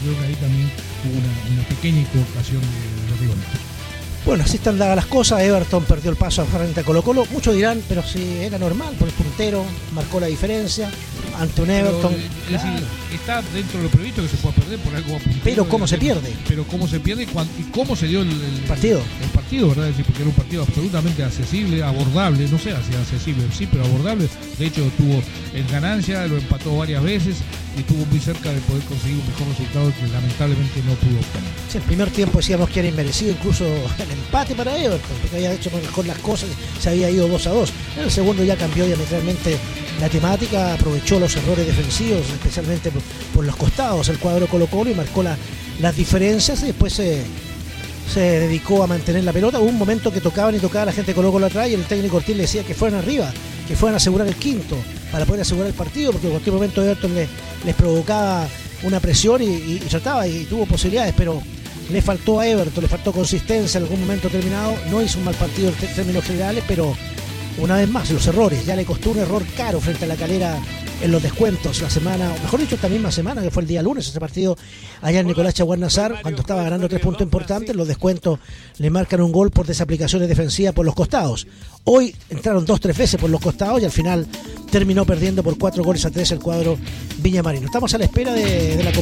creo que ahí también hubo una pequeña equivocación de los rivales. Bueno, así están dadas las cosas. Everton perdió el paso frente a Colo-Colo. Muchos dirán, pero si era normal, por el puntero marcó la diferencia ante un Everton. Es decir, está dentro de lo previsto que se pueda perder por algo puntero. Pero ¿cómo se pierde? Pero ¿cómo se pierde y cómo se dio el partido? El partido, ¿verdad? Es decir, porque era un partido absolutamente accesible, abordable, no sé si accesible, sí, pero abordable. De hecho, tuvo en ganancia, lo empató varias veces y estuvo muy cerca de poder conseguir un mejor resultado que lamentablemente no pudo obtener. Sí, el primer tiempo decíamos que era inmerecido, incluso el empate para Everton, porque había hecho mejor las cosas, se había ido 2-2. En el segundo ya cambió diametralmente la temática, aprovechó los errores defensivos, especialmente por los costados, el cuadro Colo-Colo, y marcó las diferencias, y después se dedicó a mantener la pelota. Hubo un momento que tocaban y tocaba la gente de Colo-Colo atrás y el técnico Ortiz le decía que fueran arriba, que fueran a asegurar el quinto para poder asegurar el partido, porque en cualquier momento Everton les provocaba una presión y trataba y tuvo posibilidades, pero le faltó a Everton, le faltó consistencia en algún momento terminado. No hizo un mal partido en términos generales, pero una vez más los errores, ya le costó un error caro frente a La Calera en los descuentos la semana, o mejor dicho, esta misma semana, que fue el día lunes, ese partido allá en Nicolás Chaguarnazar, cuando estaba ganando 3 puntos importantes. Los descuentos le marcan un gol por desaplicaciones defensivas por los costados. Hoy entraron 2-3 veces por los costados y al final terminó perdiendo por 4-3 el cuadro Viña Marino. Estamos a la espera de la